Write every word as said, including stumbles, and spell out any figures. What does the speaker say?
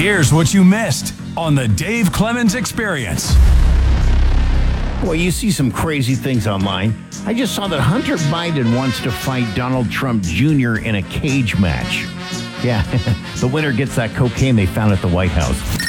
Here's what you missed on the Dave Clemens Experience. Well, you see some crazy things online. I just saw that Hunter Biden wants to fight Donald Trump Junior in a cage match. Yeah, the winner gets that cocaine they found at the White House.